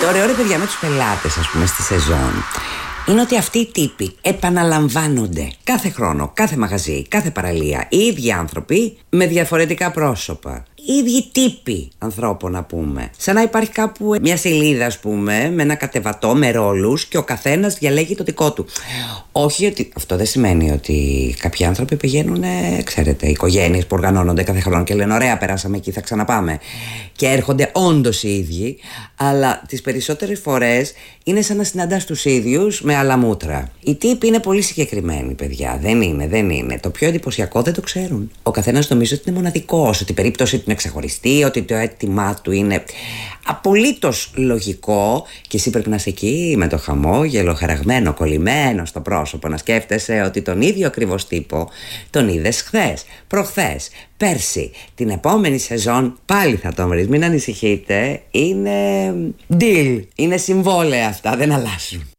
Το ωραίο, ρε παιδιά, με τους πελάτες, ας πούμε, στη σεζόν, είναι ότι αυτοί οι τύποι επαναλαμβάνονται κάθε χρόνο, κάθε μαγαζί, κάθε παραλία. Οι ίδιοι άνθρωποι με διαφορετικά πρόσωπα. Οι ίδιοι τύποι ανθρώπων, να πούμε. Σαν να υπάρχει κάπου μια σελίδα, ας πούμε, με ένα κατεβατό με ρόλους και ο καθένας διαλέγει το δικό του. Όχι ότι. Αυτό δεν σημαίνει ότι κάποιοι άνθρωποι πηγαίνουν, ξέρετε, οικογένειες που οργανώνονται κάθε χρόνο και λένε: ωραία, περάσαμε εκεί, θα ξαναπάμε. Και έρχονται όντως οι ίδιοι, αλλά τις περισσότερες φορές είναι σαν να συναντάς τους ίδιους με άλλα μούτρα. Οι τύποι είναι πολύ συγκεκριμένοι, παιδιά. Δεν είναι. Το πιο εντυπωσιακό δεν το ξέρουν. Ο καθένας νομίζει ότι είναι μοναδικός, ότι η περίπτωση του είναι ξεχωριστή, ότι το αίτημά του είναι απολύτως λογικό και εσύ πρέπει να είσαι εκεί με το χαμόγελο χαραγμένο, κολλημένο στο πρόσωπο, να σκέφτεσαι ότι τον ίδιο ακριβώς τύπο τον είδες χθες, προχθές, πέρσι, την επόμενη σεζόν πάλι θα τον βρεις. Μην ανησυχείτε, είναι deal, είναι συμβόλαια αυτά, δεν αλλάζουν.